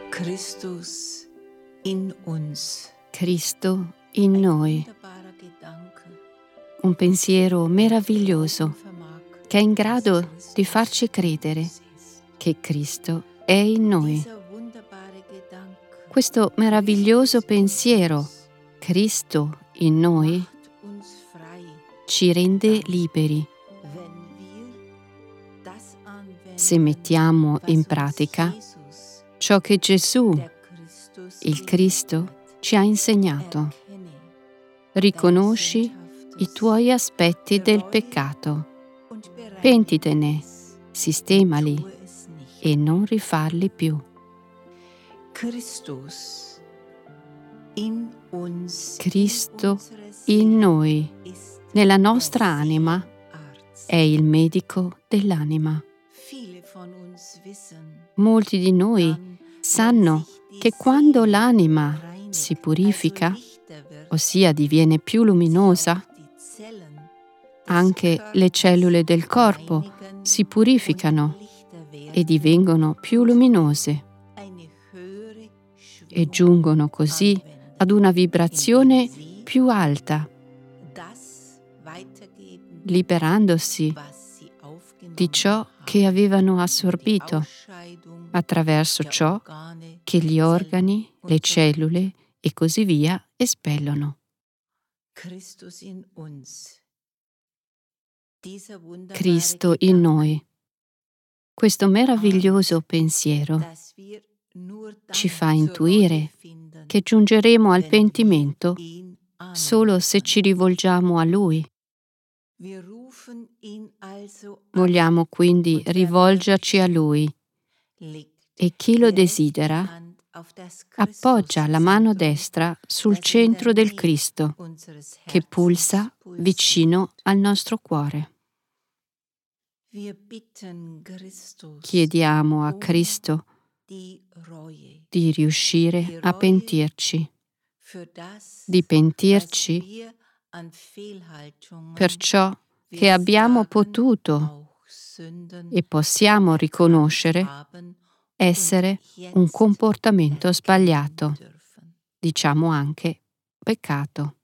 Christus in uns. Cristo in noi. Wunderbarer Gedanke, Un pensiero meraviglioso vermag che è in grado di farci credere che Cristo è in noi. dieser wunderbare Gedanke Questo meraviglioso pensiero, Cristo in noi, macht uns frei, ci rende liberi. wenn wir das anwenden, Se mettiamo was in uns pratica Jesus, ciò che Gesù, der Christus, il Cristo, ci ha insegnato. erkenne Riconosci i tuoi aspetti del peccato, und bereinige pentitene, es, sistemali tue es nicht. e non rifarli più. Christus in uns, Cristo unserer in Seele noi, ist nella der nostra anima, Seelenarzt. è il medico dell'anima. Viele von uns wissen, Molti di noi dann, sanno wenn sich die che quando Seele l'anima reinigt, si purifica, also lichter wird, ossia diviene più luminosa, auch die Zellen des anche le cellule del corpo reinigen si und purificano lichter werden, e divengono più luminose eine höhere e Schwingung giungono così anwenden, ad una vibrazione indem sie più alta, das weitergeben, liberandosi was sie aufgenommen di ciò haben. che avevano Die assorbito Ausscheidung attraverso der ciò Organe, che gli organi, und le so cellule e così via espellono. Christus in uns. Dieser wunderbare Cristo in Gedanke, noi. Questo meraviglioso pensiero dass wir nur dann ci fa zur intuire Reue finden, che giungeremo al wenn wir pentimento ihn solo se ci anrufen. rivolgiamo a Lui. Wir rufen ihn also an Vogliamo quindi und wer rivolgerci a möchte, Lui legt e chi die lo rechte desidera Hand auf das appoggia la mano Christuszentrum, destra sul das in der centro del Nähe Cristo unseres che pulsa Herzens pulsiert. vicino al nostro cuore. Wir bitten Christus Chiediamo a um Cristo die Reue, di riuscire die a Reue pentirci, für das, di was pentirci wir an Fehlhaltungen, per ciò che wir abbiamo sagen, potuto auch Sünden e possiamo erkannt riconoscere haben essere und un jetzt comportamento erkennen sbagliato, dürfen. diciamo anche peccato.